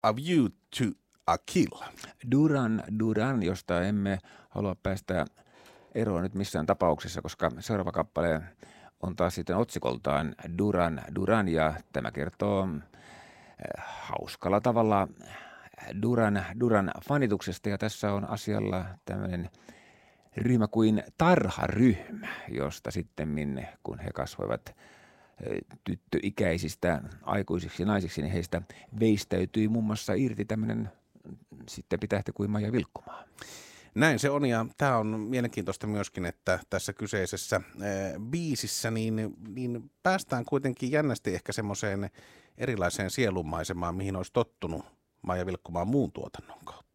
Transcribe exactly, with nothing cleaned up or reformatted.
A View to a Kill. Duran Duran, josta emme halua päästä eroon nyt missään tapauksessa, koska seuraava kappale on taas sitten otsikoltaan Duran Duran, ja tämä kertoo hauskalla tavalla Duran Duran fanituksesta, ja tässä on asialla tämmöinen ryhmä kuin Tarha-ryhmä, josta sitten kun he kasvoivat tyttöikäisistä aikuisiksi naisiksi, niin heistä veistäytyi muun muassa irti tämmöinen sitten pitähti kuin Maija Vilkkumaa. Näin se on, ja tämä on mielenkiintoista myöskin, että tässä kyseisessä äh, biisissä niin, niin päästään kuitenkin jännästi ehkä semmoiseen erilaiseen sielunmaisemaan, mihin olisi tottunut Maija Vilkkumaan muun tuotannon kautta.